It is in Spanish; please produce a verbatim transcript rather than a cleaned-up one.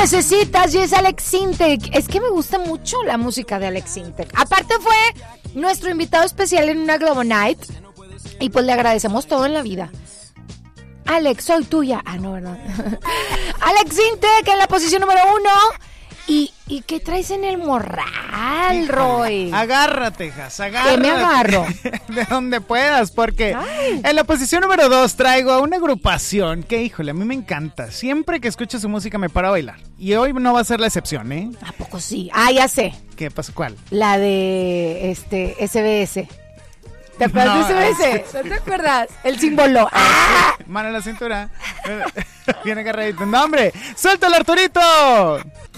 necesitas y es Alex Sintek. Es que me gusta mucho la música de Alex Sintek. Aparte fue nuestro invitado especial en una Globo Night y pues le agradecemos todo en la vida. Alex, soy tuya. Ah, no, ¿verdad? Alex Sintek en la posición número uno. ¿Y, ¿Y qué traes en el morral, Roy? Agárrate, Jas, agárrate. ¿Qué me agarro? De donde puedas, porque Ay. en la posición número dos traigo a una agrupación que, híjole, a mí me encanta. Siempre que escucho su música me paro a bailar. Y hoy no va a ser la excepción, ¿eh? ¿A poco sí? Ah, ya sé. ¿Qué pasa? ¿Cuál? La de este S B S. ¿Te acuerdas No, de S B S? ¿No te acuerdas? El símbolo. ¡Ah! Mano en la cintura. Viene agarradito. ¡No, hombre! ¡Suéltalo, Arturito!